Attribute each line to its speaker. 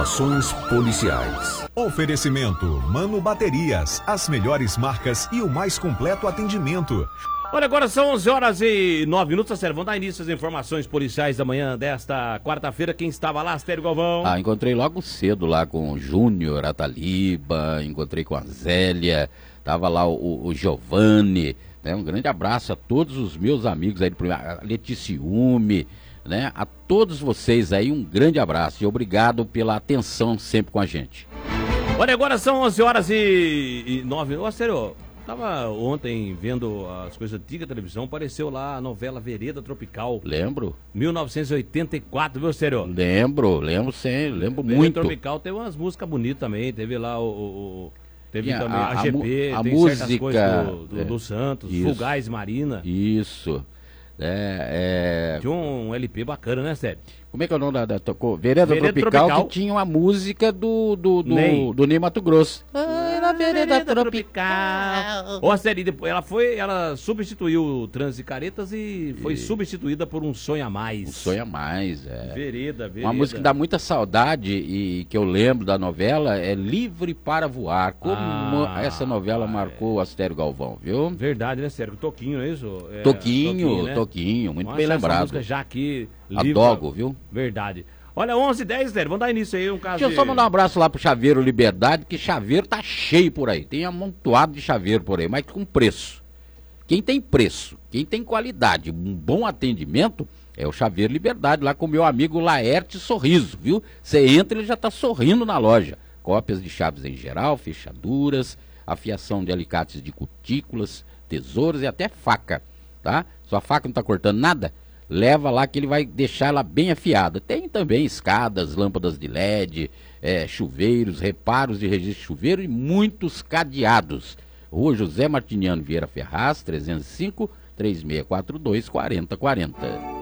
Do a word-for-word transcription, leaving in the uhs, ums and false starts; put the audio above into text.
Speaker 1: Ações policiais.
Speaker 2: Oferecimento Mano Baterias, as melhores marcas e o mais completo atendimento.
Speaker 3: Olha, agora são onze horas e nove minutos, sério, vamos dar início às informações policiais da manhã desta quarta-feira. Quem estava lá, Astério Galvão?
Speaker 4: Ah, encontrei logo cedo lá com o Júnior, a Taliba, encontrei com a Zélia, tava lá o, o Giovanni, né? Um grande abraço a todos os meus amigos aí, a Leticiume, né? A todos vocês aí, um grande abraço e obrigado pela atenção sempre com a gente.
Speaker 3: Olha, agora são onze horas e nove minutos, sério. Tava ontem vendo as coisas antigas da televisão, apareceu lá a novela Vereda Tropical.
Speaker 4: Lembro.
Speaker 3: mil novecentos e oitenta e quatro, viu, sério?
Speaker 4: Lembro, lembro sim, lembro
Speaker 3: Vereda
Speaker 4: muito.
Speaker 3: Tropical teve umas músicas bonitas também, teve lá o... o, o teve
Speaker 4: a,
Speaker 3: também
Speaker 4: a,
Speaker 3: a G P,
Speaker 4: a
Speaker 3: tem
Speaker 4: música,
Speaker 3: certas coisas do, do,
Speaker 4: é,
Speaker 3: do Santos,
Speaker 4: isso,
Speaker 3: Fugaz Marina.
Speaker 4: Isso. É, é...
Speaker 3: Tinha um L P bacana, né, sério?
Speaker 4: Como é que é o nome da, da tocou? Vereda,
Speaker 3: Vereda
Speaker 4: Tropical,
Speaker 3: Tropical,
Speaker 4: que tinha uma música do, do, do,
Speaker 3: Ney.
Speaker 4: do Ney Mato Grosso.
Speaker 3: Ah, Vereda Tropical. Ó, série, ela foi, ela substituiu o Trânsito de Caretas e foi e... substituída por Um Sonho a Mais.
Speaker 4: Um Sonho a Mais, é.
Speaker 3: Vereda, Vereda.
Speaker 4: Uma música que dá muita saudade e que eu lembro da novela é Livre para Voar. Como ah, essa novela marcou o Astério Galvão, viu?
Speaker 3: Verdade, né, sério? Toquinho, não é isso? É,
Speaker 4: Toquinho, Toquinho,
Speaker 3: né?
Speaker 4: Toquinho, muito
Speaker 3: Vamos
Speaker 4: bem lembrado. Essa
Speaker 3: música já aqui.
Speaker 4: Adogo, viu?
Speaker 3: Verdade. Olha, onze e dez, Lério, vamos dar início aí, um caso
Speaker 4: Deixa eu
Speaker 3: de...
Speaker 4: só mandar um abraço lá pro Chaveiro Liberdade, que chaveiro tá cheio por aí. Tem amontoado de chaveiro por aí, mas com preço. Quem tem preço, quem tem qualidade, um bom atendimento, é o Chaveiro Liberdade, lá com o meu amigo Laerte Sorriso, viu? Você entra, ele já tá sorrindo na loja. Cópias de chaves em geral, fechaduras, afiação de alicates de cutículas, tesouros e até faca, tá? Sua faca não tá cortando nada? Leva lá que ele vai deixar ela bem afiada. Tem também escadas, lâmpadas de L E D, é, chuveiros, reparos de registro de chuveiro e muitos cadeados. Rua José Martiniano Vieira Ferraz, trezentos e cinco, três seis quatro dois, quatro zero quatro zero.